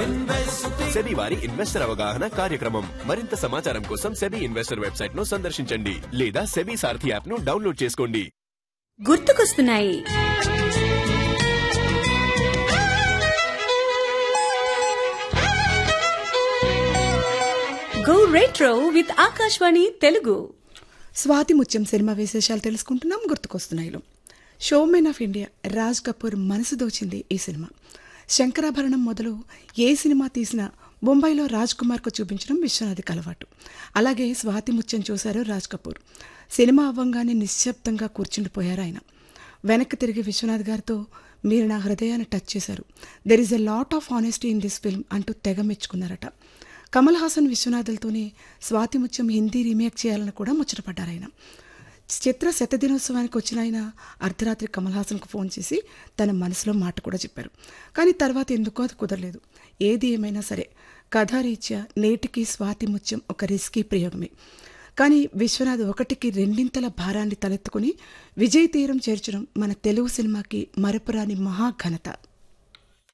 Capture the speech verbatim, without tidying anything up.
SEBI వారి investor అవగాహన కార్యక్రమం. మరింత సమాచారం కోసం సెబీ ఇన్వెస్టర్ వెబ్సైట్ ను సందర్శించండి లేదా సెబీ సారథి యాప్ ను డౌన్లోడ్ చేసుకోండి. గుర్తుకొస్తున్నాయి. Go retro with Akashvani Telugu. Swathi Muthyam cinema విశేషాలు తెలుసుకుంటున్నాం గుర్తుకొస్తున్నాయిలో. Showmen of India Raj Kapoor మనసు దోచింది ఈ సినిమా. శంకరాభరణం మొదలు ఏ సినిమా తీసినా బొంబాయిలో రాజ్ కుమార్కు చూపించడం విశ్వనాథ్కి అలవాటు. అలాగే స్వాతి ముత్యం చూశారు రాజ్ కపూర్. సినిమా అవ్వంగానే నిశ్శబ్దంగా కూర్చుండిపోయారు ఆయన. వెనక్కి తిరిగి విశ్వనాథ్ గారితో, మీరు నా హృదయాన్ని టచ్ చేశారు, there is a lot of honesty in this film అంటూ తెగ మెచ్చుకున్నారట. కమల్ హాసన్ విశ్వనాథులతోనే స్వాతి ముత్యం హిందీ రీమేక్ చేయాలని కూడా ముచ్చటపడ్డారు ఆయన. చిత్ర శతదినోత్సవానికి వచ్చిన ఆయన అర్ధరాత్రి కమల్ హాసన్కు ఫోన్ చేసి తన మనసులో మాట కూడా చెప్పారు. కానీ తర్వాత ఎందుకో అది కుదరలేదు. ఏది ఏమైనా సరే కథారీత్యా నేటికి స్వాతి ముత్యం ఒక రిస్కీ ప్రయోగమే. కానీ విశ్వనాథ్ ఒకటికి రెండింతల భారాన్ని తలెత్తుకుని విజయ్ తీరం చేర్చడం మన తెలుగు సినిమాకి మరపురాని మహాఘనత.